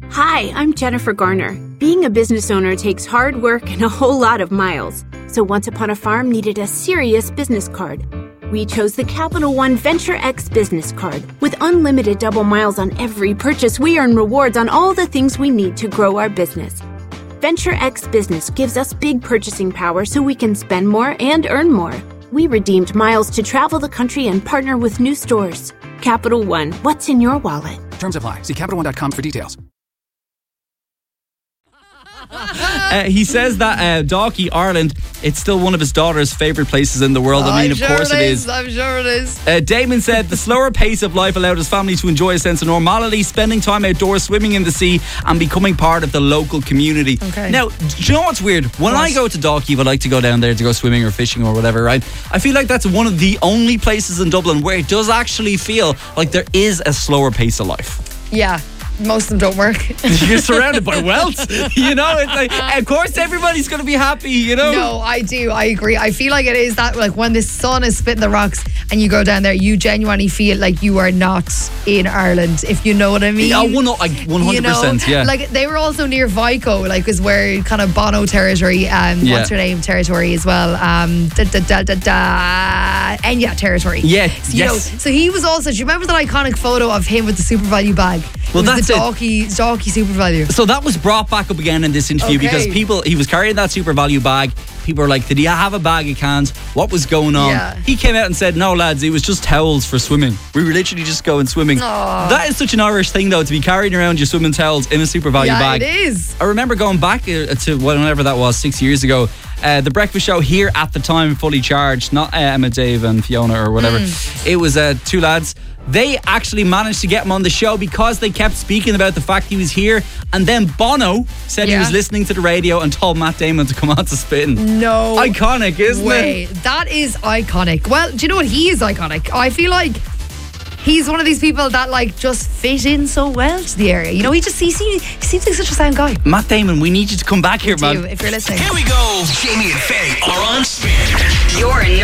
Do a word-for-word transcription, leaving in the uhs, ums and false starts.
Hi, I'm Jennifer Garner. Being a business owner takes hard work and a whole lot of miles. So Once Upon a Farm needed a serious business card. We chose the Capital One Venture X business card. With unlimited double miles on every purchase, we earn rewards on all the things we need to grow our business. Venture X Business gives us big purchasing power so we can spend more and earn more. We redeemed miles to travel the country and partner with new stores. Capital One, what's in your wallet? Terms apply. See Capital One dot com for details. Uh, he says that uh, Dalkey, Ireland, it's still one of his daughter's favourite places in the world. I mean, I'm of sure course it is. is. I'm sure it is. Uh, Damon said the slower pace of life allowed his family to enjoy a sense of normality, spending time outdoors, swimming in the sea, and becoming part of the local community. Okay. Now, do you know what's weird? When What? I go to Dalkey, I like to go down there to go swimming or fishing or whatever, right? I feel like that's one of the only places in Dublin where it does actually feel like there is a slower pace of life. Yeah. Most of them don't work. You're surrounded by wealth. You know, it's like, of course everybody's going to be happy, you know? No, I do. I agree. I feel like it is that, like, when the sun is spitting the rocks and you go down there, you genuinely feel like you are not in Ireland, if you know what I mean. Yeah, one, like one hundred percent, you know? yeah. Like, they were also near Vico, like, is where kind of Bono territory, um, Yeah. what's her name territory as well, um, da da da da da, Enya territory. Yeah, So, you yes. know, so he was also, do you remember that iconic photo of him with the Super Value bag? Well, it was that's the it. Dalkey, Dalkey Super Value. So that was brought back up again in this interview Okay. because people, he was carrying that Super Value bag. People were like, did he have a bag of cans? What was going on? Yeah. He came out and said, no, lads, it was just towels for swimming. We were literally just going swimming. Aw. That is such an Irish thing, though, to be carrying around your swimming towels in a Super Value Yeah, bag. it is. I remember going back uh, to whenever that was, six years ago. Uh, the breakfast show here at the time, Fully Charged, not uh, Emma, Dave and Fiona or whatever. Mm. It was uh, two lads. They actually managed to get him on the show because they kept speaking about the fact he was here. And then Bono said he Yeah. was listening to the radio and told Matt Damon to come on to Spittin'. No Iconic, isn't way. it? That is iconic. Well, do you know what? He is iconic. I feel like he's one of these people that, like, just fit in so well to the area. You know, he just he seems, he seems like such a sound guy. Matt Damon, we need you to come back here, Do you, man. if you're listening. Here we go. Jamie and Faye are on Spin. You're